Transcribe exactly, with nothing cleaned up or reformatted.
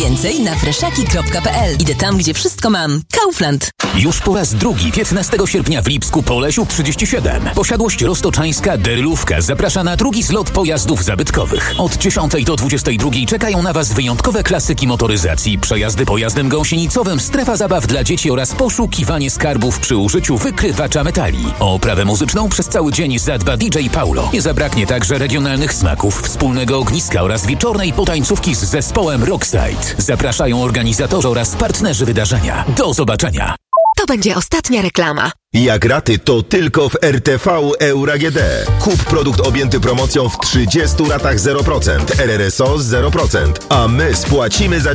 Więcej na freszaki kropka pe el. Idę tam, gdzie wszystko mam. Kaufland. Już po raz drugi, piętnastego sierpnia w Lipsku po Lesiu trzydzieści siedem. Posiadłość roztoczańska Derlówka zaprasza na drugi zlot pojazdów zabytkowych. Od dziesiątej do dwudziestej drugiej czekają na Was wyjątkowe klasyki motoryzacji, przejazdy pojazdem gąsienicowym, strefa zabaw dla dzieci oraz poszukiwanie skarbów przy użyciu wykrywacza metali. O oprawę muzyczną przez cały dzień zadba D J Paulo. Nie zabraknie także regionalnych smaków, wspólnego ogniska oraz wieczornej potańcówki z zespołem Rockside. Zapraszają organizatorzy oraz partnerzy wydarzenia. Do zobaczenia! To będzie ostatnia reklama. Jak raty, to tylko w R T V Euro A G D. Kup produkt objęty promocją w trzydziestu ratach zero procent, R R S O zero procent, a my spłacimy za